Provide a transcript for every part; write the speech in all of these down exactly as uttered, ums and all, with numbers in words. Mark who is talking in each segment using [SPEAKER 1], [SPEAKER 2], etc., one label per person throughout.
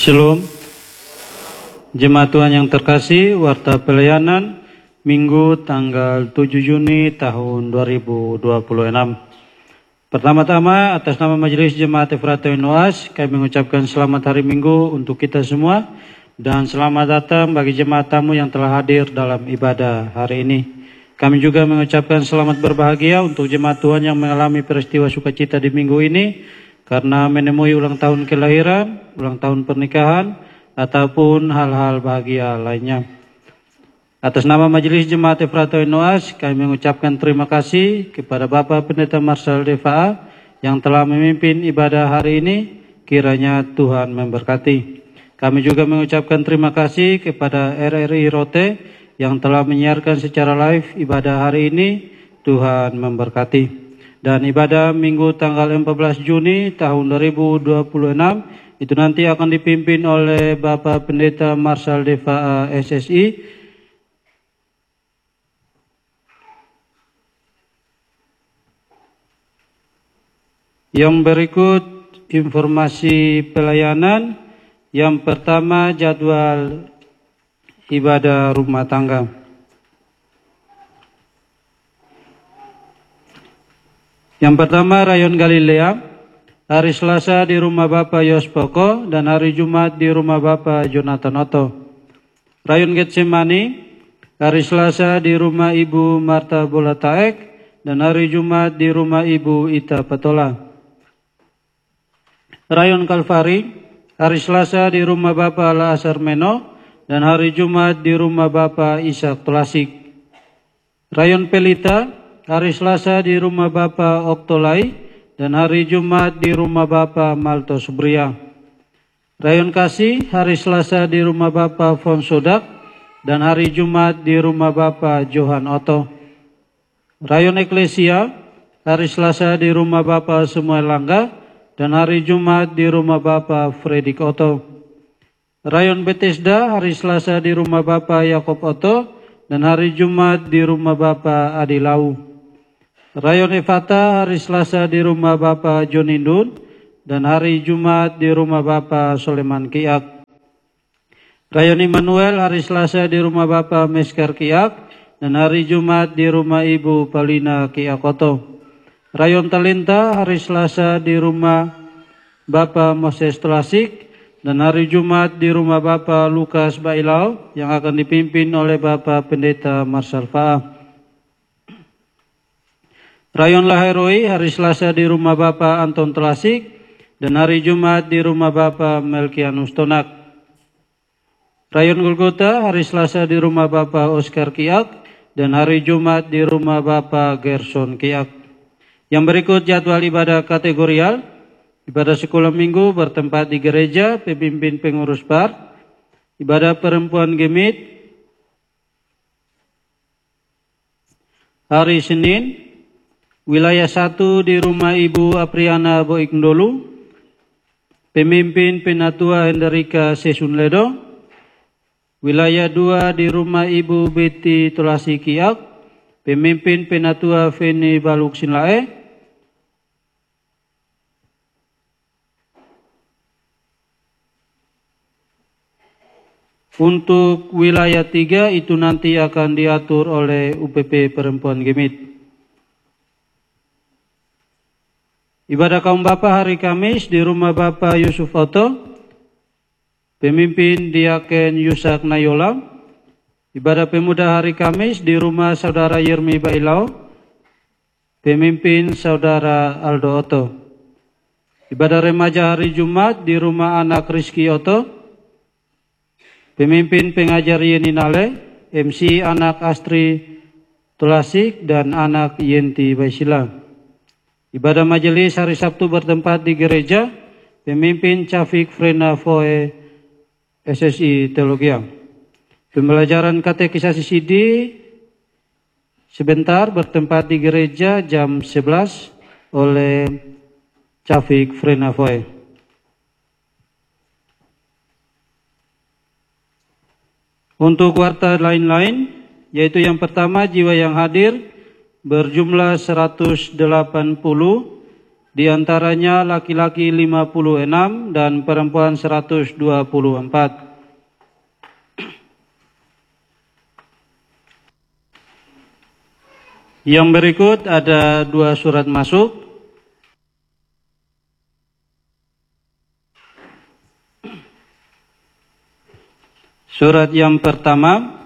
[SPEAKER 1] Shalom. Jemaat Tuhan yang terkasih, warta pelayanan Minggu tanggal tujuh Juni tahun dua ribu dua puluh enam. Pertama-tama atas nama Majelis Jemaat Efrata Unoas, kami mengucapkan selamat hari Minggu untuk kita semua dan selamat datang bagi jemaat tamu yang telah hadir dalam ibadah hari ini. Kami juga mengucapkan selamat berbahagia untuk jemaat Tuhan yang mengalami peristiwa sukacita di minggu ini karena menemui ulang tahun kelahiran, ulang tahun pernikahan, ataupun hal-hal bahagia lainnya. Atas nama Majelis Jemaat Efrata Unoas, kami mengucapkan terima kasih kepada Bapak Pendeta Marshal Defa yang telah memimpin ibadah hari ini. Kiranya Tuhan memberkati. Kami juga mengucapkan terima kasih kepada R R I Rote yang telah menyiarkan secara live ibadah hari ini. Tuhan memberkati. Dan ibadah Minggu tanggal empat belas Juni tahun dua ribu dua puluh enam itu nanti akan dipimpin oleh Bapak Pendeta Marshal Defa S S I. Yang berikut informasi pelayanan. Yang pertama jadwal ibadah rumah tangga. Yang pertama Rayon Galilea, hari Selasa di rumah Bapak Yos Poko dan hari Jumat di rumah Bapak Jonathan Otto. Rayon Getsemani, hari Selasa di rumah Ibu Marta Bolataek dan hari Jumat di rumah Ibu Ita Patola. Rayon Kalvari, hari Selasa di rumah Bapak Laasar Meno dan hari Jumat di rumah Bapak Ishak Tolasik. Rayon Pelita, hari Selasa di rumah Bapak Oktolai dan hari Jumat di rumah Bapak Malto Subria. Rayon Kasih, hari Selasa di rumah Bapak Fonsodak dan hari Jumat di rumah Bapak Johan Otto. Rayon Eklesia, hari Selasa di rumah Bapak Samuel Langga dan hari Jumat di rumah Bapak Fredik Otto. Rayon Bethesda, hari Selasa di rumah Bapak Yakob Otto dan hari Jumat di rumah Bapak Adilau. Rayon Efata, hari Selasa di rumah Bapak Jonindun dan hari Jumat di rumah Bapak Soleman Kiak. Rayon Immanuel, hari Selasa di rumah Bapak Meskar Kiak dan hari Jumat di rumah Ibu Paulina Kiakoto. Rayon Talenta, hari Selasa di rumah Bapak Moses Tolasik dan hari Jumat di rumah Bapak Lukas Bailau yang akan dipimpin oleh Bapak Pendeta Marshal Faah. Rayon Laheroi, hari Selasa di rumah Bapak Anton Tolasik dan hari Jumat di rumah Bapak Melkianus Tonak. Rayon Golgota, hari Selasa di rumah Bapak Oscar Kiak dan hari Jumat di rumah Bapak Gerson Kiak. Yang berikut jadwal ibadah kategorial. Ibadah sekolah minggu bertempat di gereja, pemimpin pengurus P A R. Ibadah perempuan Gemit hari Senin, wilayah satu di rumah Ibu Apriana Boikndolu, pemimpin Penatua Hendrika Sesunledo. Wilayah dua di rumah Ibu Betty Tolasi Kiak, pemimpin Penatua Feni Baluk Sinlae. Untuk wilayah tiga itu nanti akan diatur oleh U P P Perempuan Gemit. Ibadah kaum Bapak hari Kamis di rumah Bapak Yusuf Otto, pemimpin Diaken Yusak Nayolam. Ibadah pemuda hari Kamis di rumah Saudara Yermi Bailau, pemimpin Saudara Aldo Otto. Ibadah remaja hari Jumat di rumah anak Rizky Otto, pemimpin pengajar Yeni Nale, M C anak Astri Tolasik dan anak Yenti Baisila. Ibadah majelis hari Sabtu bertempat di gereja, pemimpin Cafik Frena Foe S S I Teologia. Pembelajaran katekisasi C D sebentar bertempat di gereja jam sebelas oleh Cafik Frena Foe. Untuk warta lain-lain, yaitu yang pertama jiwa yang hadir berjumlah seratus delapan puluh, di antaranya laki-laki lima puluh enam dan perempuan seratus dua puluh empat. Yang berikut ada dua surat masuk. Surat yang pertama,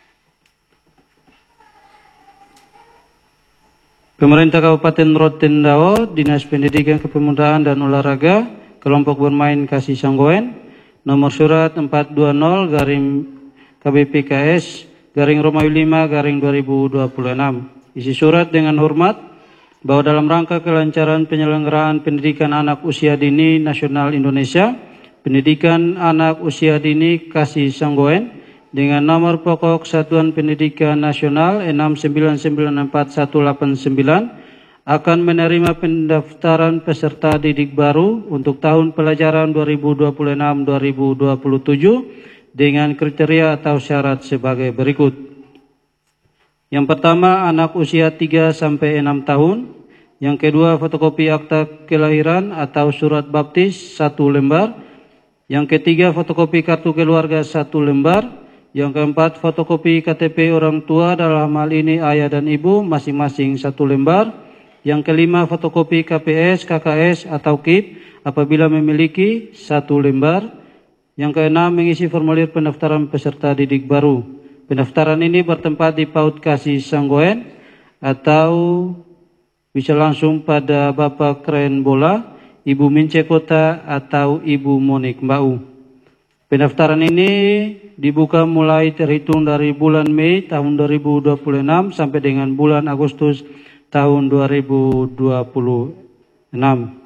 [SPEAKER 1] Pemerintah Kabupaten Rotendao, Dinas Pendidikan Kepemudaan dan Olahraga, Kelompok Bermain Kasih Sanggoen, nomor surat empat dua nol garing K B P K S garing Romawi lima garing dua ribu dua puluh enam. Isi surat dengan hormat bahwa dalam rangka kelancaran penyelenggaraan pendidikan anak usia dini nasional Indonesia, pendidikan anak usia dini Kasih Sanggoen dengan nomor pokok Satuan Pendidikan Nasional enam sembilan sembilan empat satu delapan sembilan akan menerima pendaftaran peserta didik baru untuk tahun pelajaran dua ribu dua puluh enam dua ribu dua puluh tujuh dengan kriteria atau syarat sebagai berikut. Yang pertama, anak usia tiga sampai enam tahun. Yang kedua, fotokopi akta kelahiran atau surat baptis satu lembar. Yang ketiga, fotokopi kartu keluarga satu lembar. Yang keempat, fotokopi K T P orang tua, dalam hal ini ayah dan ibu, masing-masing satu lembar. Yang kelima, fotokopi K P S, K K S atau K I P apabila memiliki satu lembar. Yang keenam, mengisi formulir pendaftaran peserta didik baru. Pendaftaran ini bertempat di P A U D Kasih Sanggoen atau bisa langsung pada Bapak Kren Bola, Ibu Mince Kota atau Ibu Monik Mbau. Pendaftaran ini dibuka mulai terhitung dari bulan Mei tahun dua ribu dua puluh enam sampai dengan bulan Agustus tahun dua ribu dua puluh enam.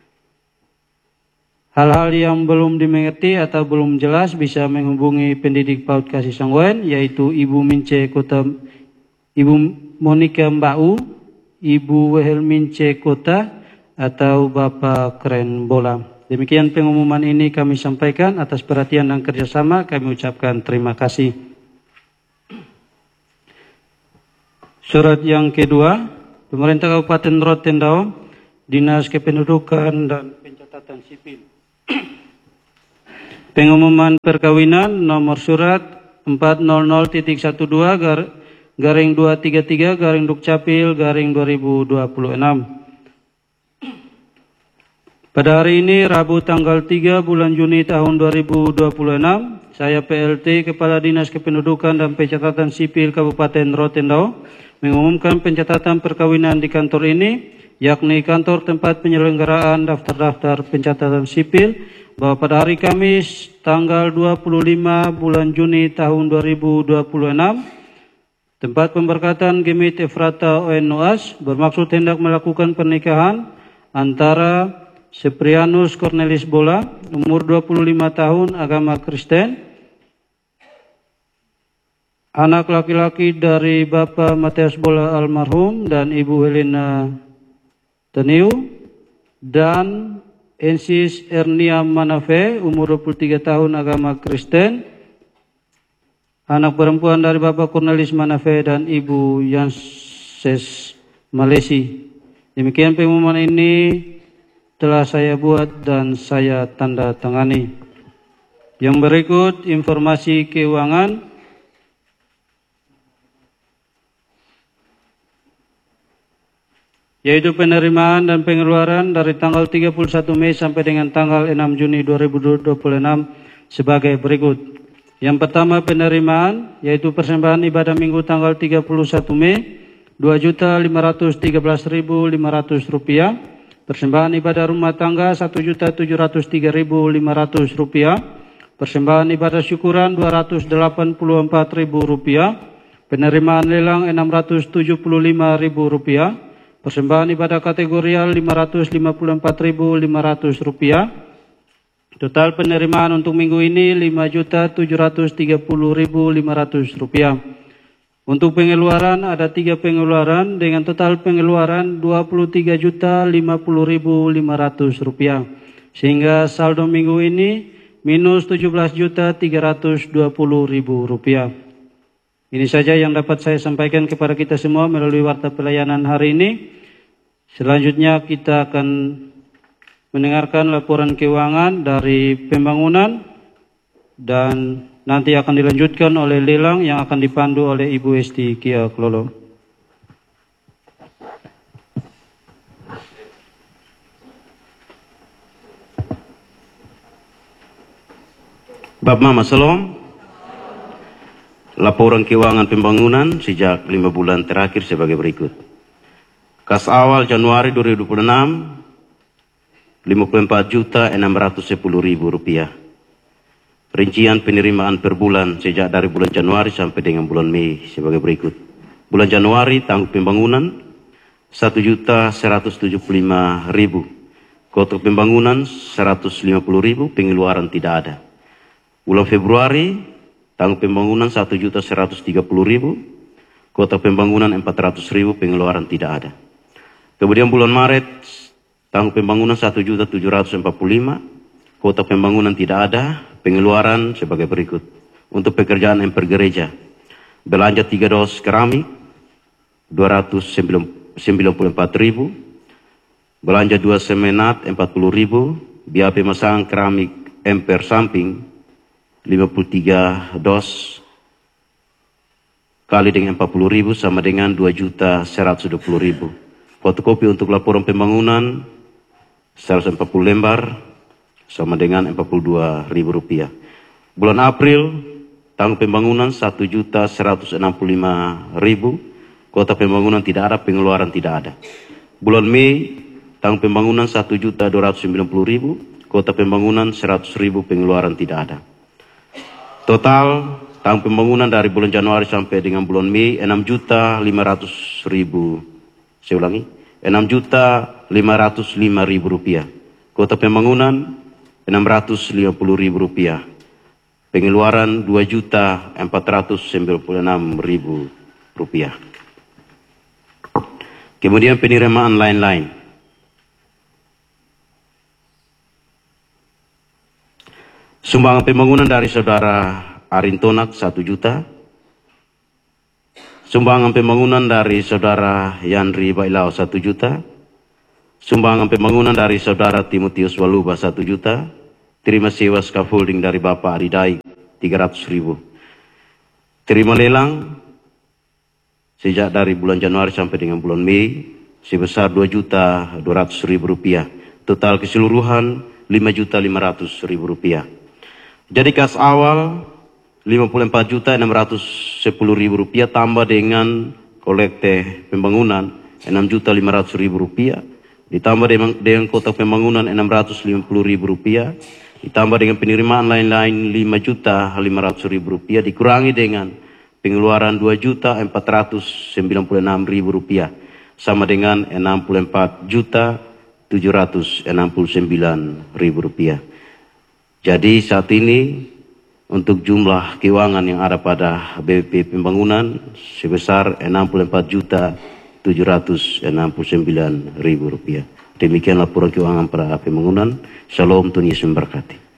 [SPEAKER 1] Hal-hal yang belum dimengerti atau belum jelas bisa menghubungi pendidik P A U D Kasih Sanggoen, yaitu Ibu Mince Kota, Ibu Monika Mbau, Ibu Wehel Mince Kota atau Bapak Kren Bola. Demikian pengumuman ini kami sampaikan. Atas perhatian dan kerjasama kami ucapkan terima kasih. Surat yang kedua, Pemerintah Kabupaten Rotendao, Dinas Kependudukan dan Pencatatan Sipil. Pengumuman perkawinan nomor surat empat nol nol titik satu dua garing dua tiga tiga garing Dukcapil garing dua ribu dua puluh enam. Pada hari ini, Rabu tanggal tiga bulan Juni tahun dua ribu dua puluh enam, saya P L T Kepala Dinas Kependudukan dan Pencatatan Sipil Kabupaten Rotendao mengumumkan pencatatan perkawinan di kantor ini, yakni kantor tempat penyelenggaraan daftar-daftar pencatatan sipil, bahwa pada hari Kamis tanggal dua puluh lima bulan Juni tahun dua ribu dua puluh enam, tempat pemberkatan Gemit Efrata O N U A S bermaksud hendak melakukan pernikahan antara Seprianus Cornelis Bola, umur dua puluh lima tahun, agama Kristen, anak laki-laki dari Bapak Matias Bola almarhum dan Ibu Helena Teniu, dan Ensis Ernia Manafe, umur dua puluh tiga tahun, agama Kristen, anak perempuan dari Bapak Cornelis Manafe dan Ibu Yanses Malesi. Demikian pengumuman ini telah saya buat dan saya tanda tangani. Yang berikut informasi keuangan. Yaitu penerimaan dan pengeluaran dari tanggal tiga puluh satu Mei sampai dengan tanggal enam Juni dua ribu dua puluh enam sebagai berikut. Yang pertama, penerimaan, yaitu persembahan ibadah minggu tanggal tiga puluh satu Mei dua juta lima ratus tiga belas ribu lima ratus rupiah. Persembahan ibadah rumah tangga satu juta tujuh ratus tiga ribu lima ratus rupiah. Persembahan ibadah syukuran dua ratus delapan puluh empat ribu rupiah. Penerimaan lelang enam ratus tujuh puluh lima ribu rupiah. Persembahan ibadah kategorial lima ratus lima puluh empat ribu lima ratus rupiah. Total penerimaan untuk minggu ini lima juta tujuh ratus tiga puluh ribu lima ratus rupiah. Untuk pengeluaran ada tiga pengeluaran dengan total pengeluaran dua puluh tiga juta lima puluh ribu lima ratus rupiah. Sehingga saldo minggu ini minus tujuh belas juta tiga ratus dua puluh ribu rupiah. Ini saja yang dapat saya sampaikan kepada kita semua melalui warta pelayanan hari ini. Selanjutnya kita akan mendengarkan laporan keuangan dari pembangunan dan nanti akan dilanjutkan oleh lelang yang akan dipandu oleh Ibu Esti Kia Klolo.
[SPEAKER 2] Bapak Mama Salam, laporan keuangan pembangunan sejak lima bulan terakhir sebagai berikut. Kas awal Januari dua ribu dua puluh enam, lima puluh empat juta enam ratus sepuluh ribu rupiah. Rincian penerimaan per bulan sejak dari bulan Januari sampai dengan bulan Mei sebagai berikut. Bulan Januari tanggung pembangunan satu juta seratus tujuh puluh lima ribu. Kotak pembangunan seratus lima puluh ribu, pengeluaran tidak ada. Bulan Februari tanggung pembangunan satu juta seratus tiga puluh ribu. Kotak pembangunan empat ratus ribu, pengeluaran tidak ada. Kemudian bulan Maret tanggung pembangunan satu juta tujuh ratus empat puluh lima, kotak pembangunan tidak ada, pengeluaran sebagai berikut. Untuk pekerjaan emper gereja, belanja tiga dos keramik dua ratus sembilan puluh empat ribu, belanja dua semenat empat puluh ribu, biaya pemasangan keramik emper samping lima puluh tiga dos kali dengan empat puluh ribu sama dengan dua juta seratus dua puluh ribu. Fotokopi untuk laporan pembangunan seratus empat puluh lembar sama dengan empat puluh dua ribu rupiah. Bulan April tanggung pembangunan satu juta seratus enam puluh lima ribu, kota pembangunan tidak ada, pengeluaran tidak ada. Bulan Mei tanggung pembangunan satu juta dua ratus sembilan puluh ribu, kota pembangunan seratus ribu, pengeluaran tidak ada. Total tanggung pembangunan dari bulan Januari sampai dengan bulan Mei enam juta lima ratus ribu. Saya ulangi, enam juta lima ratus lima ribu rupiah. Kota pembangunan enam ratus lima puluh ribu rupiah. Pengeluaran dua juta empat ratus sembilan puluh enam ribu rupiah. Kemudian penerimaan lain-lain. Sumbangan pembangunan dari saudara Arintonak satu juta. Sumbangan pembangunan dari saudara Yandri Bailao satu juta. Sumbangan pembangunan dari saudara Timotius Waluba satu juta. Terima sewa scaffolding dari Bapak Aridai tiga ratus ribu. Terima lelang sejak dari bulan Januari sampai dengan bulan Mei sebesar dua juta dua ratus ribu rupiah. Total keseluruhan lima juta lima ratus ribu rupiah. Jadi kas awal lima puluh empat juta enam ratus sepuluh ribu rupiah tambah dengan kolekte pembangunan enam juta lima ratus ribu rupiah, ditambah dengan, dengan kotak pembangunan enam ratus lima puluh ribu rupiah, ditambah dengan penerimaan lain-lain lima juta lima ratus ribu rupiah, dikurangi dengan pengeluaran dua juta empat ratus sembilan puluh enam ribu rupiah, sama dengan enam puluh empat juta tujuh ratus enam puluh sembilan ribu rupiah. Jadi saat ini untuk jumlah keuangan yang ada pada B P P Pembangunan sebesar enam puluh empat juta tujuh ratus enam puluh sembilan ribu rupiah. Demikian laporan keuangan pada pembangunan. Shalom, Tuhan Yesus memberkati.